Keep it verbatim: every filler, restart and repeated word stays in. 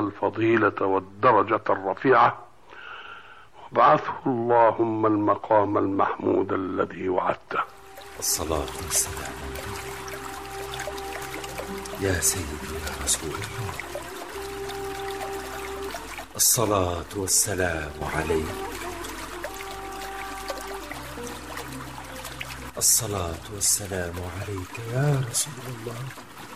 الفضيلة والدرجة الرفيعة، وابعثه اللهم المقام المحمود الذي وعدته. الصلاة والسلام يا سيدي يا رسول الله. الصلاة والسلام عليك. الصلاة والسلام عليك يا رسول الله.